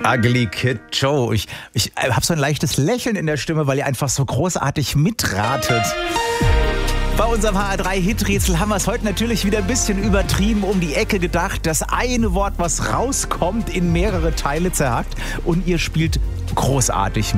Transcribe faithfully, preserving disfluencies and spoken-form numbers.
Ugly Kid Joe. Ich, ich habe so ein leichtes Lächeln in der Stimme, weil ihr einfach so großartig mitratet. Bei unserem H R drei Hiträtsel haben wir es heute natürlich wieder ein bisschen übertrieben um die Ecke gedacht. Das eine Wort, was rauskommt, in mehrere Teile zerhackt und ihr spielt großartig mit.